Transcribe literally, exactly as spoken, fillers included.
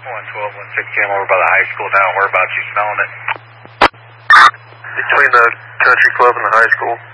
one twelve, one sixteen, over by the high school now. Whereabouts you smelling it? Between the country club and the high school.